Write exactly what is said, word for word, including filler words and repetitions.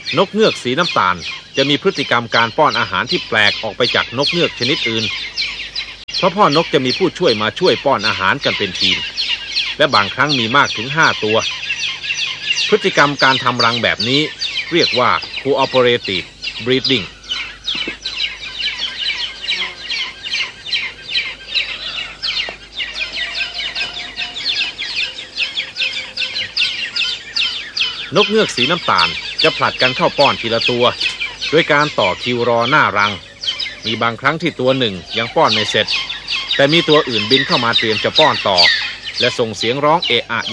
นกเงือกสีน้ำตาลจะมีพฤติกรรมการป้อนอาหารที่แปลกออกไปจากนกเงือกชนิดอื่นเพราะพ่อนกจะมีผู้ช่วยมาช่วยป้อนอาหารกันเป็นทีมและบางครั้งมีมากถึงห้าตัวพฤติกรรมการทำรังแบบนี้เรียกว่า cooperative breeding นกเงือกสีน้ำตาลจะผลัดกันเข้าป้อนทีละตัวโดยการต่อคิวรอหน้ารังมีบางครั้งที่ตัวหนึ่งยังป้อนไม่เสร็จแต่มีตัวอื่นบินเข้ามาเตรียมจะป้อนต่อและส่งเสียงร้องเอะอะ